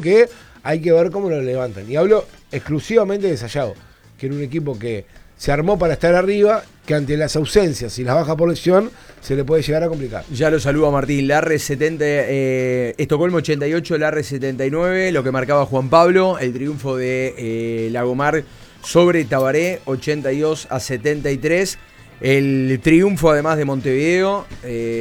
que hay que ver cómo lo levantan. Y hablo exclusivamente de Sayago, que era un equipo que se armó para estar arriba, que ante las ausencias y las bajas por lesión se le puede llegar a complicar. Ya lo saluda Martín. Larre 70, Estocolmo 88, Larre 79, lo que marcaba Juan Pablo, el triunfo de Lagomar sobre Tabaré 82-73, el triunfo además de Montevideo.